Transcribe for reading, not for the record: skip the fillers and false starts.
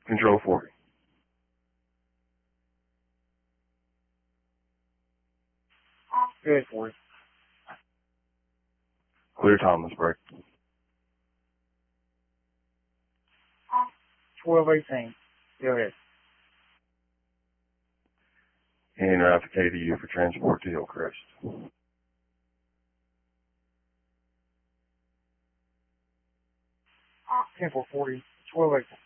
Control 40. Good, 40. Clear Thomas, break. 1218. Go ahead. En route to KDU for transport to Hillcrest. 10-440. 1218.